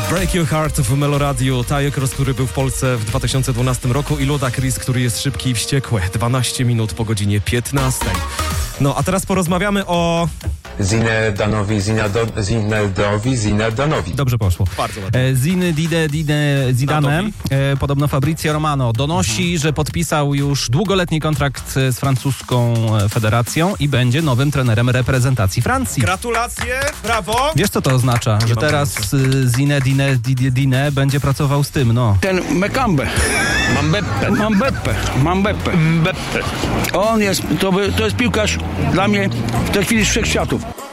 Break Your Heart w Meloradiu. Tayo Kross, który był w Polsce w 2012 roku, i Ludacris, który jest szybki i wściekły. 12 minut po godzinie 15. No, a teraz porozmawiamy o... Zinedanowi. Dobrze poszło. Bardzo ładnie. Zidane. Podobno Fabrizio Romano donosi, że podpisał już długoletni kontrakt z francuską federacją i będzie nowym trenerem reprezentacji Francji. Gratulacje, brawo! Wiesz, co to oznacza? Że teraz Zinedine będzie pracował z tym, no. Ten Mekambe. Mambeppe. On jest, to jest piłkarz dla mnie w tej chwili z wszechświatów.